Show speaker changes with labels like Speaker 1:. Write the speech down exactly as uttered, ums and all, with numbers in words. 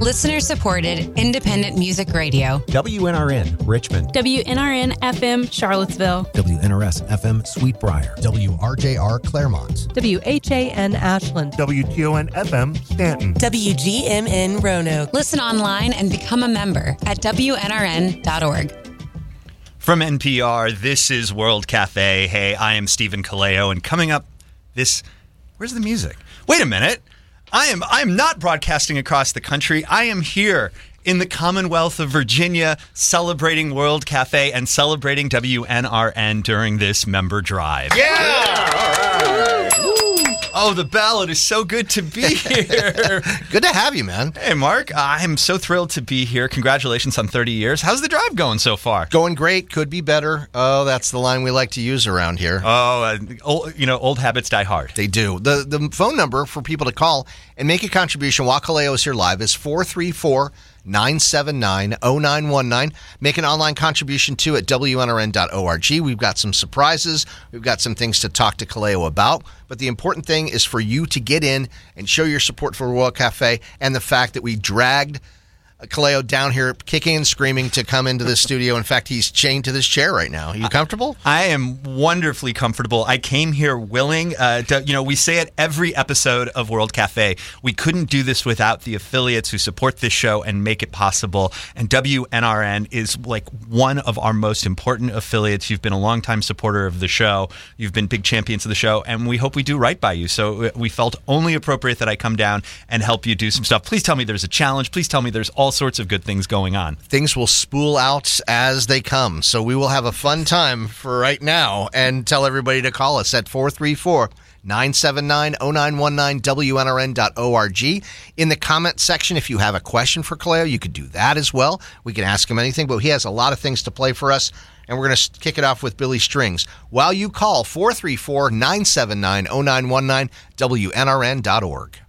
Speaker 1: Listener-supported, independent music radio.
Speaker 2: W N R N, Richmond.
Speaker 3: W N R N F M, Charlottesville.
Speaker 4: W N R S F M, Sweetbriar.
Speaker 5: W R J R, Claremont.
Speaker 6: W H A N, Ashland.
Speaker 7: W T O N F M, Stanton.
Speaker 8: W G M N, Roanoke.
Speaker 1: Listen online and become a member at W N R N dot org.
Speaker 9: From N P R, this is World Cafe. Hey, I am Stephen Kaleo, and coming up this... Where's the music? Wait a minute. I am I am not broadcasting across the country. I am here in the Commonwealth of Virginia celebrating World Cafe and celebrating W N R N during this member drive.
Speaker 5: Yeah! yeah. All right.
Speaker 9: Oh, the bell. It is so good to be here.
Speaker 5: Good to have you, man.
Speaker 9: Hey, Mark. I am so thrilled to be here. Congratulations on thirty years. How's the drive going so far?
Speaker 5: Going great. Could be better. Oh, that's the line we like to use around here.
Speaker 9: Oh, uh, old, you know, old habits die hard.
Speaker 5: They do. The the phone number for people to call and make a contribution while Kaleo is here live is four three four, nine seven nine, zero nine one nine. Make an online contribution too at W N R N dot org. We've got some surprises. We've got some things to talk to Kaleo about. But the important thing is for you to get in and show your support for World Cafe and the fact that we dragged Kaleo down here kicking and screaming to come into the studio. In fact, he's chained to this chair right now. Are you comfortable?
Speaker 9: I am wonderfully comfortable. I came here willing. Uh, to, you know, we say it every episode of World Cafe. We couldn't do this without the affiliates who support this show and make it possible. And W N R N is like one of our most important affiliates. You've been a longtime supporter of the show. You've been big champions of the show, and we hope we do right by you. So we felt only appropriate that I come down and help you do some stuff. Please tell me there's a challenge. Please tell me there's all sorts of good things going on.
Speaker 5: Things will spool out as they come. So we will have a fun time for right now and tell everybody to call us at four three four, nine seven nine, zero nine one nine, W N R N dot org. In the comment section, if you have a question for Kaleo, you could do that as well. We can ask him anything, but he has a lot of things to play for us. And we're going to kick it off with Billy Strings. While you call four three four, nine seven nine, zero nine one nine, W N R N dot org.